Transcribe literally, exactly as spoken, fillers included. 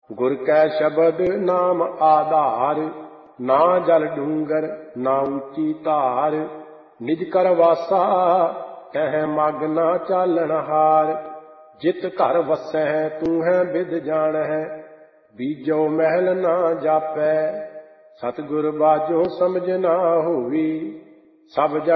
गुर कै शब्द नाम आधार, ना जल डूंगर ना ऊंची धार। निज कर वासा कह मग ना चालन हार। जित घर वसै तू है बिद जान है, बीजो महल ना जापै। सतगुर बाजो समझ ना होवी, सब जग